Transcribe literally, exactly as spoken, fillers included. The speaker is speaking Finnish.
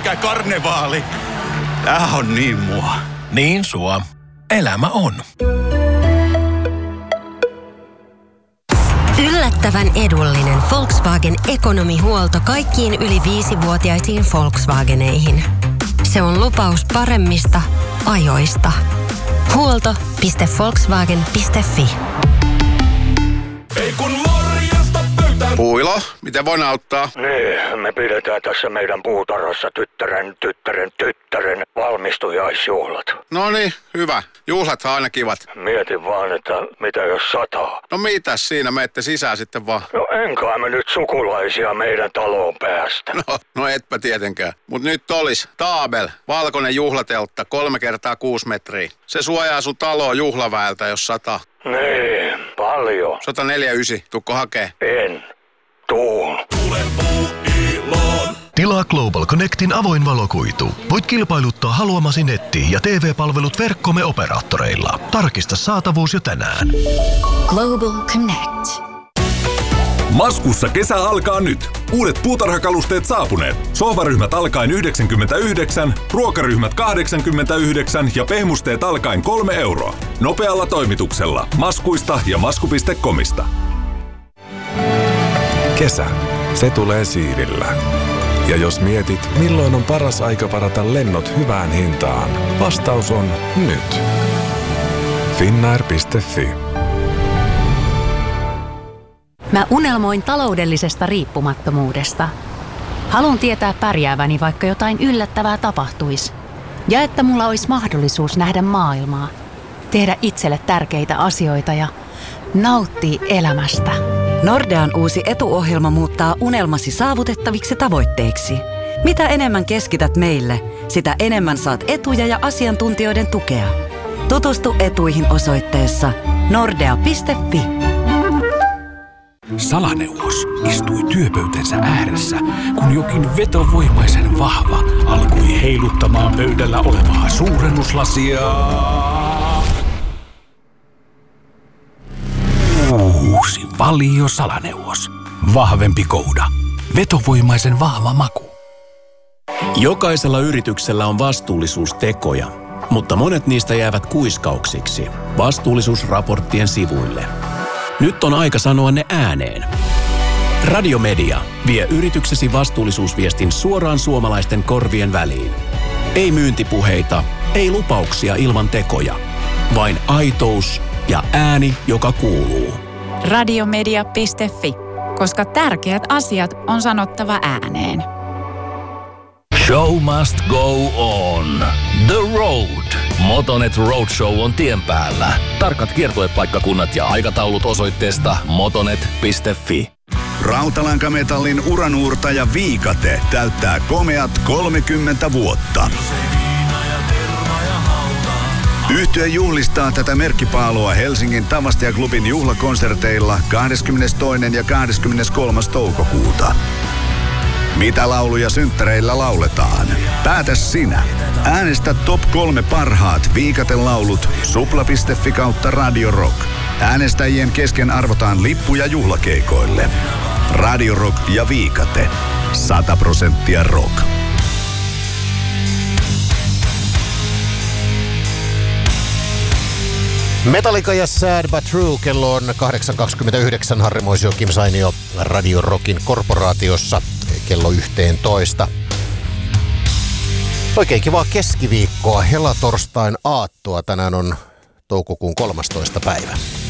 mikä karnevaali. Tää on niin mua. Niin sua. Elämä on. Yllättävän edullinen Volkswagen Ekonomihuolto kaikkiin yli viisivuotiaisiin Volkswageneihin. Se on lupaus paremmista ajoista. Huolto piste volkswagen piste fi. Ei kun morjesta pöytään. Puilo, miten voin auttaa? Niin, me pidetään tässä meidän puutarhassa tyttären, tyttären, tyttären valmistujaisjuhlat. No niin, hyvä. Juhlathan aina kivat. Mietin vaan, että mitä jos sataa. No mitäs siinä, menette sisään sitten vaan. No enkä me nyt sukulaisia meidän taloon päästä. No, no etpä tietenkään. Mut nyt olis Taabel, valkoinen juhlateltta, kolme kertaa kuusi metriä. Se suojaa sun taloa juhlaväeltä, jos sataa. Niin, paljon. sata neljäkymmentäyhdeksän, tukko hakee. En. Tuun. Tule puuiloon. Tilaa Global Connectin avoin valokuitu. Voit kilpailuttaa haluamasi netti- ja T V-palvelut verkkomme operaattoreilla. Tarkista saatavuus jo tänään. Global Connect. Maskussa kesä alkaa nyt. Uudet puutarhakalusteet saapuneet. Sohvaryhmät alkaen yhdeksänkymmentäyhdeksän, ruokaryhmät kahdeksankymmentäyhdeksän ja pehmusteet alkaen kolme euroa. Nopealla toimituksella. Maskuista ja masku piste comista. Kesä. Se tulee siivillä. Ja jos mietit, milloin on paras aika varata lennot hyvään hintaan, vastaus on nyt. Finnair piste fi. Mä unelmoin taloudellisesta riippumattomuudesta. Haluan tietää pärjääväni, vaikka jotain yllättävää tapahtuisi. Ja että mulla olisi mahdollisuus nähdä maailmaa, tehdä itselle tärkeitä asioita ja nauttia elämästä. Nordean uusi etuohjelma muuttaa unelmasi saavutettaviksi tavoitteiksi. Mitä enemmän keskität meille, sitä enemmän saat etuja ja asiantuntijoiden tukea. Tutustu etuihin osoitteessa nordea piste fi. Salaneuvos istui työpöytänsä ääressä, kun jokin vetovoimaisen vahva alkoi heiluttamaan pöydällä olevaa suurennuslasia. Uusi Valio Salaneuvos. Vahvempi kouda. Vetovoimaisen vahva maku. Jokaisella yrityksellä on vastuullisuustekoja, mutta monet niistä jäävät kuiskauksiksi vastuullisuusraporttien sivuille. Nyt on aika sanoa ne ääneen. Radiomedia vie yrityksesi vastuullisuusviestin suoraan suomalaisten korvien väliin. Ei myyntipuheita, ei lupauksia ilman tekoja. Vain aitous ja ääni, joka kuuluu. Radiomedia piste fi, koska tärkeät asiat on sanottava ääneen. Show must go on. The Road. Motonet Roadshow on tien päällä. Tarkat kiertuepaikkakunnat ja aikataulut osoitteesta motonet piste fi. Rautalankametallin uranuurtaja Viikate täyttää komeat kolmekymmentä vuotta. Yhtye juhlistaa tätä merkkipaalua Helsingin Tavastia-klubin juhlakonserteilla kahdeskymmenestoinen ja kahdeskymmeneskolmas toukokuuta. Mitä lauluja synttäreillä lauletaan? Päätä sinä. Äänestä top kolme parhaat Viikate-laulut supla piste fi kautta Radio Rock. Äänestäjien kesken arvotaan lippuja juhlakeikoille. Radio Rock ja Viikate. sata prosenttia rock. Metallica ja Sad But True, kello on kahdeksan kaksikymmentäyhdeksän, Harri Moisio, Kim Sainio Radio Rockin korporaatiossa kello yksitoista. Oikein kivaa keskiviikkoa, helatorstain aattoa. Tänään on toukokuun kolmastoista päivä.